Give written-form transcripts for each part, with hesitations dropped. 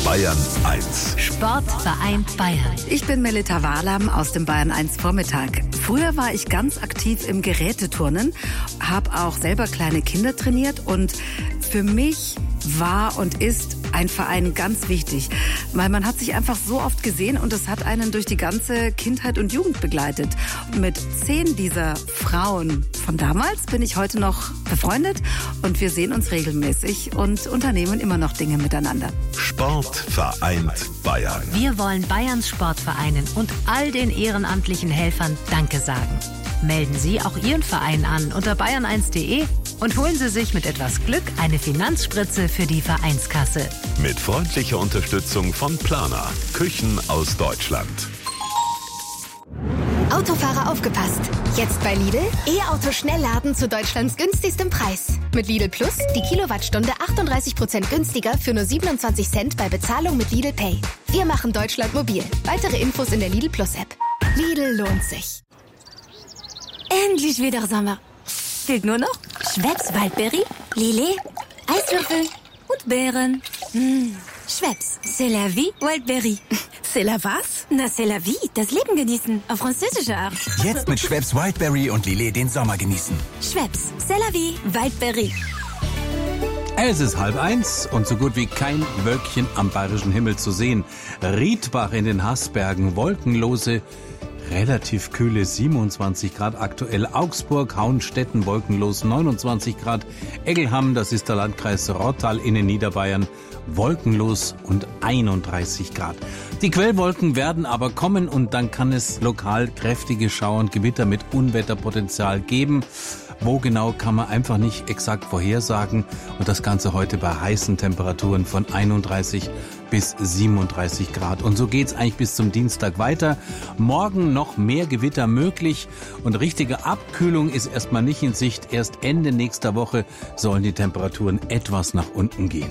Bayern 1. Sportverein Bayern. Ich bin Melita Wahlam aus dem Bayern 1 Vormittag. Früher war ich ganz aktiv im Geräteturnen, habe auch selber kleine Kinder trainiert und für mich war und ist ein Verein ganz wichtig, weil man hat sich einfach so oft gesehen und es hat einen durch die ganze Kindheit und Jugend begleitet. Mit 10 dieser Frauen von damals bin ich heute noch befreundet und wir sehen uns regelmäßig und unternehmen immer noch Dinge miteinander. Sport vereint Bayern. Wir wollen Bayerns Sportvereinen und all den ehrenamtlichen Helfern Danke sagen. Melden Sie auch Ihren Verein an unter bayern1.de und holen Sie sich mit etwas Glück eine Finanzspritze für die Vereinskasse. Mit freundlicher Unterstützung von Plana. Küchen aus Deutschland. Autofahrer aufgepasst! Jetzt bei Lidl E-Auto Schnellladen zu Deutschlands günstigstem Preis. Mit Lidl Plus die Kilowattstunde 38% günstiger für nur 27 Cent bei Bezahlung mit Lidl Pay. Wir machen Deutschland mobil. Weitere Infos in der Lidl Plus App. Lidl lohnt sich. Endlich wieder Sommer. Fehlt nur noch Schweppes Waldberry, Lillet, Eiswürfel und Beeren. Schweppes, c'est la vie, Waldberry. C'est la was? Na, c'est la vie, das Leben genießen, auf französische Art. Jetzt mit Schweppes Wildberry und Lillet den Sommer genießen. Schweppes, c'est la vie, Waldberry. Es ist 12:30 und so gut wie kein Wölkchen am bayerischen Himmel zu sehen. Riedbach in den Haßbergen, wolkenlose, relativ kühle 27 Grad aktuell. Augsburg, Hauenstetten, wolkenlos 29 Grad. Eggelham, das ist der Landkreis Rottal in Niederbayern, wolkenlos und 31 Grad. Die Quellwolken werden aber kommen und dann kann es lokal kräftige Schauer und Gewitter mit Unwetterpotenzial geben. Wo genau, kann man einfach nicht exakt vorhersagen. Und das Ganze heute bei heißen Temperaturen von 31 bis 37 Grad. Und so geht's eigentlich bis zum Dienstag weiter. Morgen noch mehr Gewitter möglich und richtige Abkühlung ist erstmal nicht in Sicht. Erst Ende nächster Woche sollen die Temperaturen etwas nach unten gehen.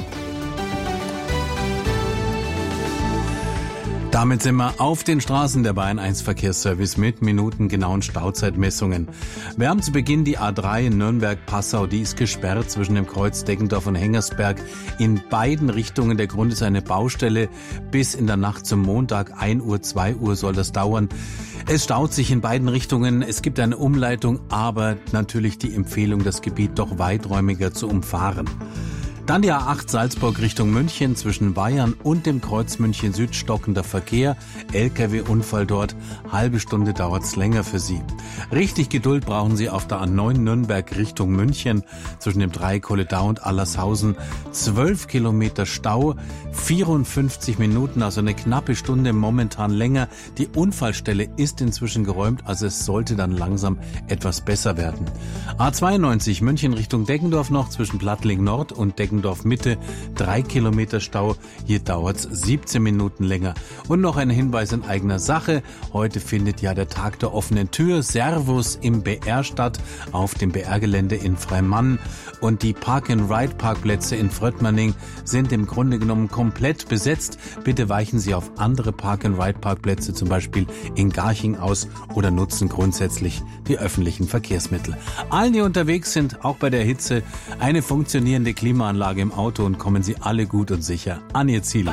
Damit sind wir auf den Straßen der Bayern 1 Verkehrsservice mit minutengenauen Stauzeitmessungen. Wir haben zu Beginn die A3 in Nürnberg-Passau, die ist gesperrt zwischen dem Kreuz Deggendorf und Hengersberg in beiden Richtungen. Der Grund ist eine Baustelle. Bis in der Nacht zum Montag 1 Uhr, 2 Uhr soll das dauern. Es staut sich in beiden Richtungen. Es gibt eine Umleitung, aber natürlich die Empfehlung, das Gebiet doch weiträumiger zu umfahren. Dann die A8 Salzburg Richtung München zwischen Bayern und dem Kreuz München Süd stockender Verkehr. LKW-Unfall dort. Halbe Stunde dauert's länger für Sie. Richtig Geduld brauchen Sie auf der A9 Nürnberg Richtung München zwischen dem Dreieck Holledau und Allershausen. 12 Kilometer Stau, 54 Minuten, also eine knappe Stunde momentan länger. Die Unfallstelle ist inzwischen geräumt, also es sollte dann langsam etwas besser werden. A92 München Richtung Deggendorf noch zwischen Plattling Nord und Deggendorf Mitte, 3 Kilometer Stau. Hier dauert's 17 Minuten länger. Und noch ein Hinweis in eigener Sache. Heute findet ja der Tag der offenen Tür. Servus im BR statt, auf dem BR-Gelände in Freimann. Und die Park-and-Ride-Parkplätze in Fröttmanning sind im Grunde genommen komplett besetzt. Bitte weichen Sie auf andere Park-and-Ride-Parkplätze, zum Beispiel in Garching aus, oder nutzen grundsätzlich die öffentlichen Verkehrsmittel. Allen, die unterwegs sind, auch bei der Hitze, eine funktionierende Klimaanlage im Auto und kommen Sie alle gut und sicher an Ihr Ziel.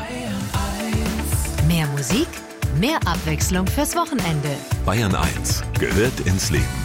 Mehr Musik, mehr Abwechslung fürs Wochenende. Bayern 1 gehört ins Leben.